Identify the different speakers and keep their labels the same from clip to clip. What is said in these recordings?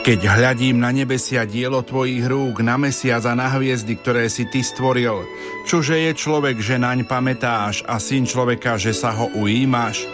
Speaker 1: Keď hľadím na nebesia dielo tvojich rúk, na mesiac a na hviezdy, ktoré si ty stvoril, čože je človek, že naň pamätáš, a syn človeka, že sa ho ujímaš?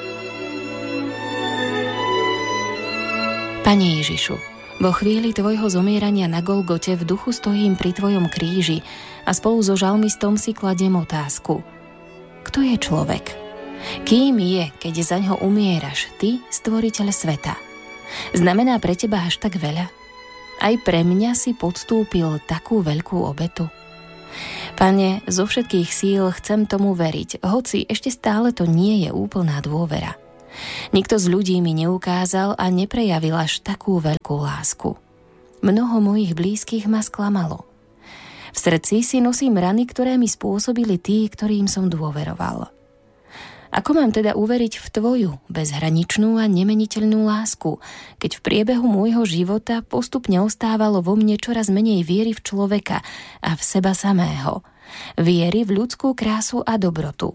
Speaker 2: Pane Ježišu, vo chvíli tvojho zomierania na Golgote v duchu stojím pri tvojom kríži a spolu so žalmistom si kladiem otázku. Kto je človek? Kým je, keď zaňho umieraš, ty, stvoriteľ sveta? Znamená pre teba až tak veľa? Aj pre mňa si podstúpil takú veľkú obetu? Pane, zo všetkých síl chcem tomu veriť, hoci ešte stále to nie je úplná dôvera. Nikto z ľudí mi neukázal a neprejavil až takú veľkú lásku. Mnoho mojich blízkych ma sklamalo. V srdci si nosím rany, ktoré mi spôsobili tí, ktorým som dôveroval. Ako mám teda uveriť v tvoju bezhraničnú a nemeniteľnú lásku, keď v priebehu môjho života postupne ostávalo vo mne čoraz menej viery v človeka a v seba samého, viery v ľudskú krásu a dobrotu?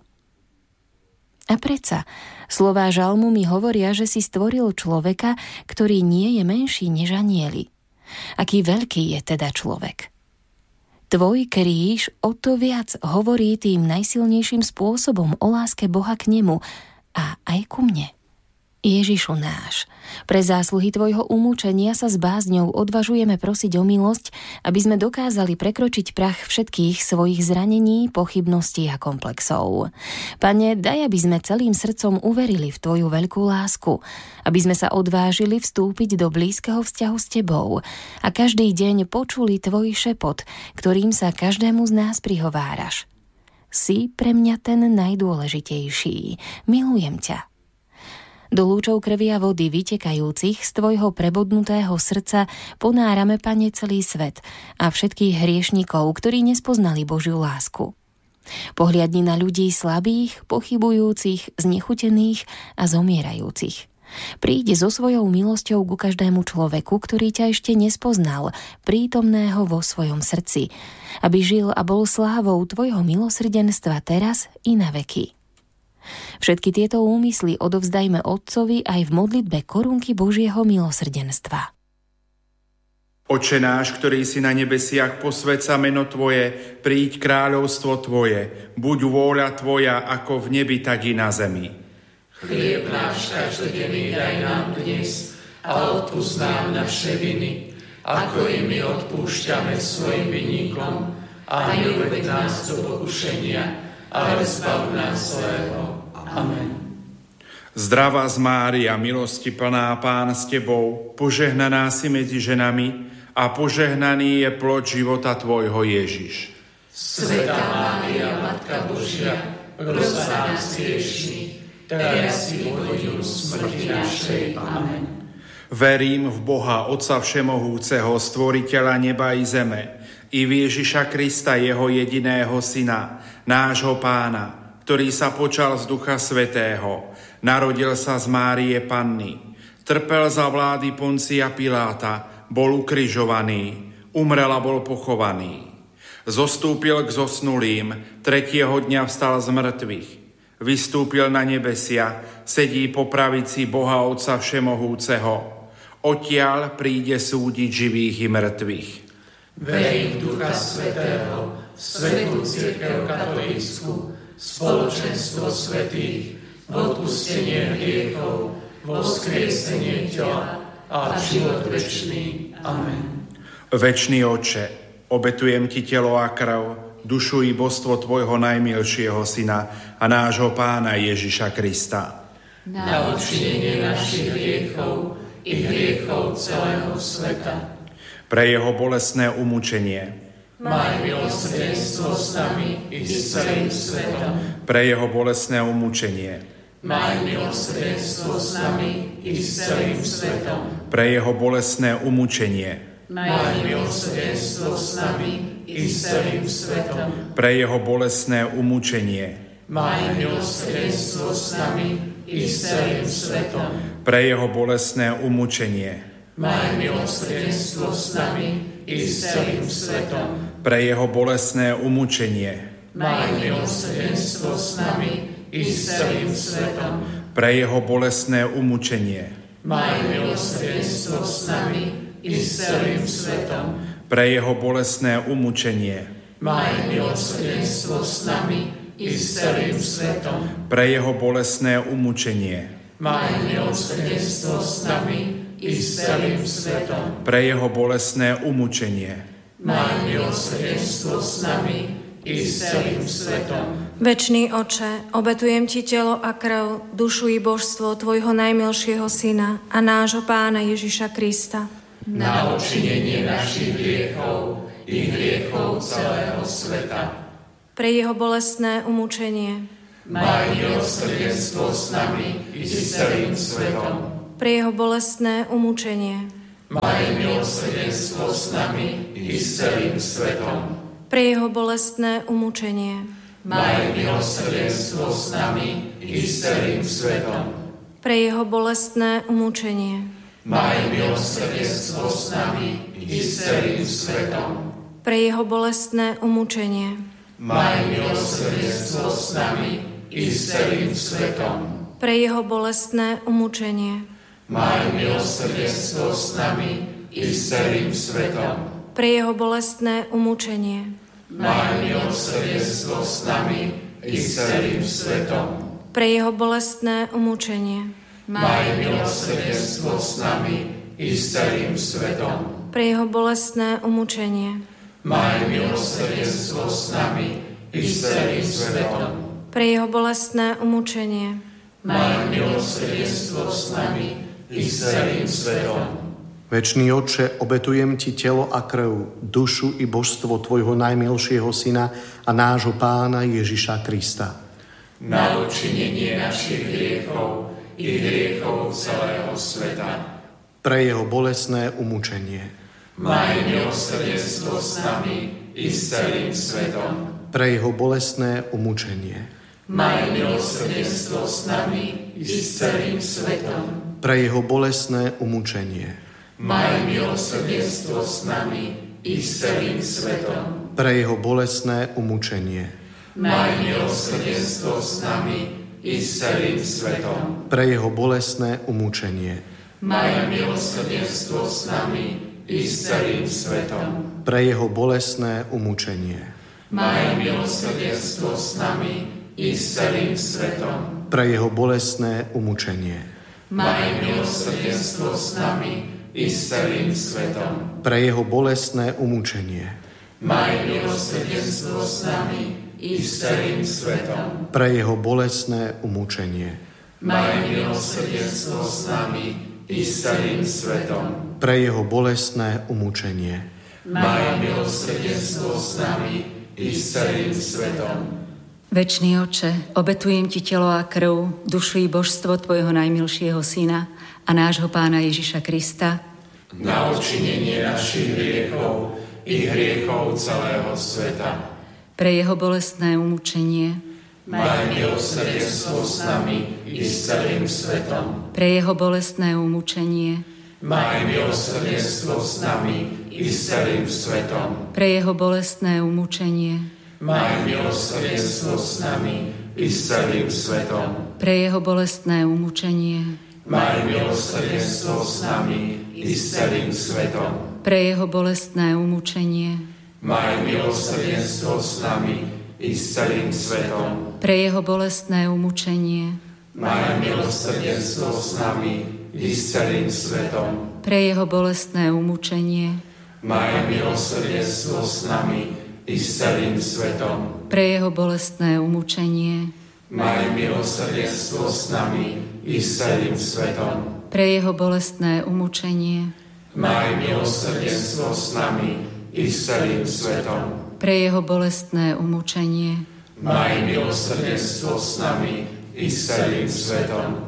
Speaker 2: A predsa, slová žalmu mi hovoria, že si stvoril človeka, ktorý nie je menší než anjeli. Aký veľký je teda človek? Tvoj kríž o to viac hovorí tým najsilnejším spôsobom o láske Boha k nemu a aj ku mne. Ježišu náš, pre zásluhy tvojho umúčenia sa s bázňou odvažujeme prosiť o milosť, aby sme dokázali prekročiť prach všetkých svojich zranení, pochybností a komplexov. Pane, daj, aby sme celým srdcom uverili v tvoju veľkú lásku, aby sme sa odvážili vstúpiť do blízkeho vzťahu s tebou a každý deň počuli tvoj šepot, ktorým sa každému z nás prihováraš. Si pre mňa ten najdôležitejší. Milujem ťa. Do lúčov krvi a vody vytekajúcich z tvojho prebodnutého srdca ponárame, Pane, celý svet a všetkých hriešnikov, ktorí nespoznali Božiu lásku. Pohliadni na ľudí slabých, pochybujúcich, znechutených a zomierajúcich. Príde so svojou milosťou ku každému človeku, ktorý ťa ešte nespoznal, prítomného vo svojom srdci, aby žil a bol slávou tvojho milosrdenstva teraz i na veky. Všetky tieto úmysly odovzdajme Otcovi aj v modlitbe korunky Božieho milosrdenstva.
Speaker 1: Oče náš, ktorý si na nebesiach, posväť sa meno Tvoje, príď kráľovstvo Tvoje, buď vôľa Tvoja ako v nebi, tak i na zemi.
Speaker 3: Chlieb náš každodenný daj nám dnes a odpusť nám naše viny, ako i my odpúšťame svojim vinníkom, a neuved nás do pokušenia, ale zbav nás zlého. Amen.
Speaker 1: Zdravá z Mária, milosti plná, Pán s Tebou, požehnaná si medzi ženami a požehnaný je plod života Tvojho, Ježiš.
Speaker 3: Svätá Mária, Matka Božia, pros za nás hriešných, teraz i v hodinu smrti našej. Amen.
Speaker 1: Verím v Boha, Otca Všemohúceho, Stvoriteľa neba i zeme, i v Ježiša Krista, Jeho jediného Syna, nášho Pána, ktorý sa počal z Ducha Svätého, narodil sa z Márie Panny, trpel za vlády Poncia Piláta, bol ukrižovaný, umrel a bol pochovaný. Zostúpil k zosnulým, 3. dňa vstal z mŕtvych, vystúpil na nebesia, sedí po pravici Boha Otca Všemohúceho, odtiaľ príde súdiť živých i mŕtvych.
Speaker 3: Verím v Ducha Svätého, svätú cirkev katolícku, spoločenstvo svätých, odpustenie hriechov, voskriesenie tela a život večný. Amen.
Speaker 1: Večný Otče, obetujem Ti telo a krv, dušu i božstvo Tvojho najmilšieho Syna a nášho Pána Ježiša Krista.
Speaker 3: Na odčinenie našich hriechov i hriechov celého sveta.
Speaker 1: Pre jeho bolestné umúčenie.
Speaker 3: Maj milosrdenstvo s nami i s celým svetom.
Speaker 1: Pre jeho bolestné umúčenie.
Speaker 3: Maj milosrdenstvo s nami i s celým svetom.
Speaker 1: Pre jeho bolestné umúčenie.
Speaker 3: Maj milosrdenstvo s nami i s celým svetom.
Speaker 1: Pre jeho bolestné umúčenie.
Speaker 3: Maj milosrdenstvo s nami i s celým svetom.
Speaker 1: Pre jeho bolestné umúčenie.
Speaker 3: Maj milosrdenstvo s nami i s celým svetom.
Speaker 1: Pre jeho bolestné umúčenie.
Speaker 3: Maj milosrdenstvo s nami i s celým svetom.
Speaker 1: Pre jeho bolestné umúčenie.
Speaker 3: Maj milosrdenstvo s nami i s celým svetom.
Speaker 1: Pre jeho bolestné umučenie,
Speaker 3: Maj milosrdenstvo s nami i s celým svetom.
Speaker 1: pre jeho bolestné umučenie,
Speaker 3: Maj milosrdenstvo s nami i s celým svetom.
Speaker 1: pre jeho bolestné umučenie,
Speaker 3: Maj milosrdenstvo s nami i s celým svetom.
Speaker 4: Večný Oče, obetujem Ti telo a krv, dušu i božstvo Tvojho najmilšieho Syna a nášho Pána Ježiša Krista,
Speaker 3: Na odčinenie našich hriechov i hriechov celého sveta.
Speaker 4: pre Jeho bolestné umučenie,
Speaker 3: Maj milosrdenstvo s nami i s celým svetom.
Speaker 4: pre Jeho bolestné umučenie,
Speaker 3: Maj milosrdenstvo s nami i s celým svetom.
Speaker 4: pre Jeho bolestné umučenie,
Speaker 3: Maj milosrdenstvo s nami i s celým svetom.
Speaker 4: pre Jeho bolestné umučenie,
Speaker 3: Maj milosrdenstvo s nami i s celým svetom.
Speaker 4: pre Jeho bolestné umučenie,
Speaker 3: Maj milosrdenstvo s nami i s celým svetom.
Speaker 4: pre Jeho bolestné umučenie,
Speaker 3: Maj milosrdenstvo s nami i s celým svetom.
Speaker 4: pre Jeho bolestné umučenie,
Speaker 3: Maj milosrdenstvo s nami i s celým svetom.
Speaker 4: pre Jeho bolestné umučenie,
Speaker 3: Maj milosrdenstvo s nami i s celým svetom.
Speaker 4: pre Jeho bolestné umučenie,
Speaker 3: Maj milosrdenstvo s nami i s celým svetom.
Speaker 4: pre Jeho bolestné umučenie,
Speaker 3: Maj milosrdenstvo s nami i s celým svetom.
Speaker 5: Večný Otče, obetujem Ti telo a krv, dušu i božstvo Tvojho najmilšieho Syna a nášho Pána Ježiša Krista,
Speaker 3: Na odčinenie našich hriechov i hriechov celého sveta.
Speaker 5: pre Jeho bolestné umučenie,
Speaker 3: Maj milosrdenstvo s nami i s celým svetom.
Speaker 5: pre Jeho bolestné umučenie,
Speaker 3: Maj milosrdenstvo s nami i s celým svetom.
Speaker 5: pre Jeho bolestné umučenie,
Speaker 3: Maj milosrdenstvo s nami i s celým svetom.
Speaker 5: pre Jeho bolestné umučenie,
Speaker 3: Maj milosrdenstvo s nami i s celým svetom.
Speaker 5: pre Jeho bolestné umučenie,
Speaker 3: Maj milosrdenstvo s nami i s celým svetom.
Speaker 5: pre Jeho bolestné umučenie,
Speaker 3: Maj milosrdenstvo s nami i s celým svetom.
Speaker 5: pre Jeho bolestné umučenie,
Speaker 3: Maj milosrdenstvo s nami i s celým svetom.
Speaker 5: pre Jeho bolestné umučenie,
Speaker 3: Maj milosrdenstvo s nami i s celým svetom.
Speaker 5: pre Jeho bolestné umučenie,
Speaker 3: Maj milosrdenstvo s nami i s celým svetom.
Speaker 5: pre Jeho bolestné umučenie,
Speaker 3: Maj milosrdenstvo s nami i s celým svetom.
Speaker 6: Večný Oče, obetujem Ti telo a krv, dušu i božstvo Tvojho najmilšieho Syna a nášho Pána Ježiša Krista,
Speaker 3: Na odčinenie našich hriechov i hriechov celého sveta.
Speaker 6: pre Jeho bolestné umučenie,
Speaker 3: Maj milosrdenstvo s nami i s celým svetom.
Speaker 6: pre Jeho bolestné umučenie,
Speaker 3: Maj milosrdenstvo s nami i s celým svetom.
Speaker 6: pre Jeho bolestné umučenie,
Speaker 3: Maj milosrdenstvo s nami i s celým svetom.
Speaker 6: pre Jeho bolestné umučenie,
Speaker 3: Maj milosrdenstvo s nami i s celým svetom.
Speaker 6: pre Jeho bolestné umučenie,
Speaker 3: Maj milosrdenstvo s nami i s celým svetom.
Speaker 6: pre Jeho bolestné umučenie,
Speaker 3: Maj milosrdenstvo s nami i s celým svetom.
Speaker 6: pre Jeho bolestné umučenie,
Speaker 3: Maj milosrdenstvo s nami i s celým svetom.
Speaker 6: pre Jeho bolestné umučenie,
Speaker 3: Maj milosrdenstvo s nami i s celým svetom.
Speaker 6: pre Jeho bolestné umučenie,
Speaker 3: Maj milosrdenstvo s nami i s celým svetom.
Speaker 6: pre Jeho bolestné umučenie,
Speaker 3: Maj milosrdenstvo s nami i s celým svetom.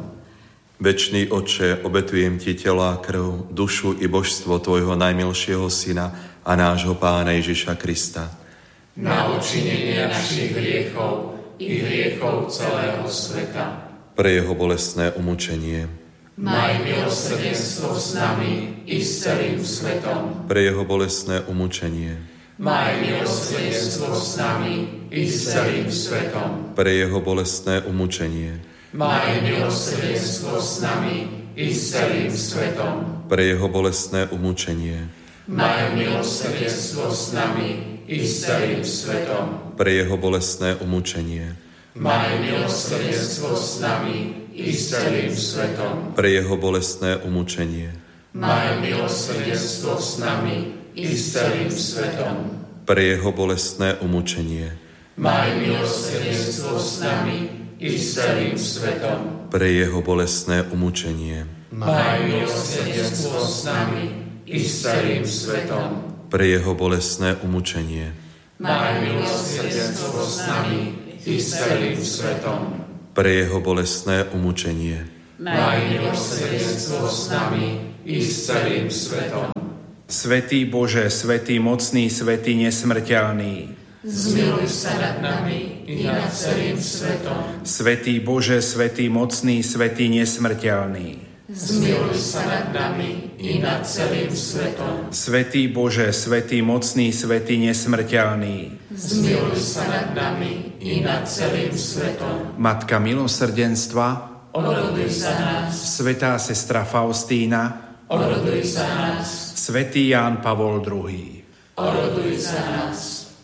Speaker 7: Večný Otče, obetujem Ti telo a krv, dušu i božstvo Tvojho najmilšieho Syna a nášho Pána Ježiša Krista,
Speaker 3: Na odčinenie našich hriechov i hriechov celého sveta.
Speaker 7: pre Jeho bolestné umučenie,
Speaker 3: Maj milosrdenstvo s nami i s celým svetom.
Speaker 7: pre Jeho bolestné umučenie,
Speaker 3: Maj milosrdenstvo s nami i s celým svetom.
Speaker 7: pre Jeho bolestné umučenie,
Speaker 3: Maj milosrdenstvo s nami i s celým svetom.
Speaker 7: Pre jeho bolestné umúčenie.
Speaker 3: Maj milosrdenstvo s nami i s celým svetom.
Speaker 7: Pre jeho bolestné umúčenie.
Speaker 3: Maj milosrdenstvo s nami i s celým svetom.
Speaker 7: Pre jeho bolestné umúčenie.
Speaker 3: Maj milosrdenstvo s nami i s celým svetom.
Speaker 7: Pre jeho bolestné umúčenie.
Speaker 3: Maj milosrdenstvo s nami i s celým svetom.
Speaker 7: Pre jeho bolestné umúčenie.
Speaker 3: Maj milosrdenstvo s nami i s celým svetom.
Speaker 7: Pre jeho bolestné umúčenie.
Speaker 3: Maj milosrdenstvo s nami i s celým svetom.
Speaker 7: Pre jeho bolestné umúčenie.
Speaker 3: Maj milosrdenstvo s nami i s celým svetom.
Speaker 1: Svätý Bože, svätý mocný, svätý nesmrteľný.
Speaker 3: Zmiluj sa nad nami i nad celým svetom.
Speaker 1: Svätý Bože, svätý mocný, svätý nesmrteľný.
Speaker 3: Zmiluj sa nad nami i nad celým svetom.
Speaker 1: Svätý Bože, svätý mocný, svätý nesmrteľný.
Speaker 3: Zmiluj sa nad nami i nad celým svetom.
Speaker 1: Matka milosrdenstva,
Speaker 3: oroduj za nás.
Speaker 1: Svätá sestra Faustína,
Speaker 3: oroduj za nás.
Speaker 1: Svätý Ján Pavol II.
Speaker 3: oroduj za nás.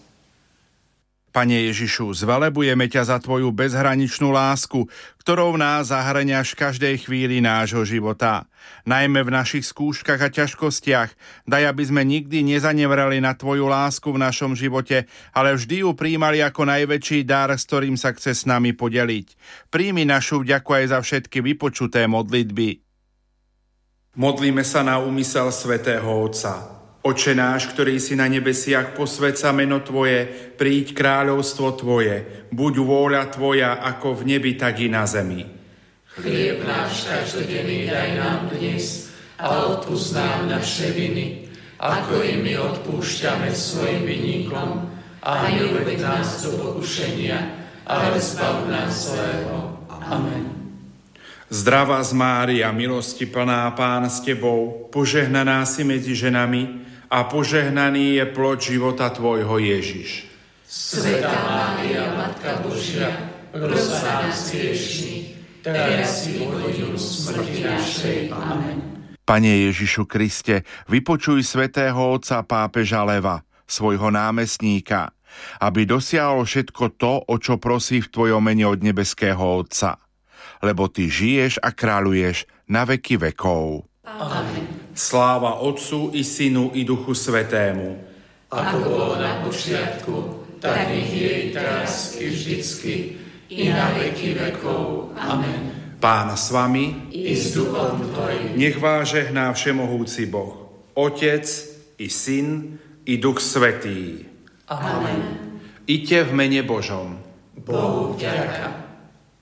Speaker 1: Pane Ježišu, zvelebujeme ťa za tvoju bezhraničnú lásku, ktorou nás zahŕňaš v každej chvíli nášho života. Najmä v našich skúškach a ťažkostiach. Daj, aby sme nikdy nezanevreli na tvoju lásku v našom živote, ale vždy ju prijímali ako najväčší dar, s ktorým sa chce s nami podeliť. Príjmi našu vďaku aj za všetky vypočuté modlitby. Modlíme sa na úmysel svätého Otca. Oče náš, ktorý si na nebesiach, posväť sa meno Tvoje, príď kráľovstvo Tvoje, buď vôľa Tvoja ako v nebi, tak i na zemi.
Speaker 3: Chlieb náš každodenný daj nám dnes a odpusť nám naše viny, ako i my odpúšťame svojim vinníkom, a neuved nás do pokušenia, ale zbav nás zlého. Amen.
Speaker 1: Zdravá z Mária, milosti plná, Pán s Tebou, požehnaná si medzi ženami, a požehnaný je plod života Tvojho Ježiš.
Speaker 3: Svätá Mária, Matka Božia, pros za nás hriešnych, teraz i v hodinu smrti našej. Amen.
Speaker 1: Pane Ježišu Kriste, vypočuj svätého otca pápeža Leva, svojho námestníka, aby dosiahol všetko to, o čo prosí v Tvojom mene od nebeského Otca. Lebo Ty žiješ a kráľuješ na veky vekov.
Speaker 3: Amen.
Speaker 1: Sláva Otcu i Synu i Duchu Svätému.
Speaker 3: Ako bolo na počiatku, tak nech je i teraz i vždycky, i na veky vekov. Amen.
Speaker 1: Pán s vami,
Speaker 3: I s duchom Tvojim.
Speaker 1: nech vás žehná všemohúci Boh, Otec i Syn i Duch Svätý.
Speaker 3: Amen.
Speaker 1: Iďte v mene Božom.
Speaker 3: Bohu vďaka.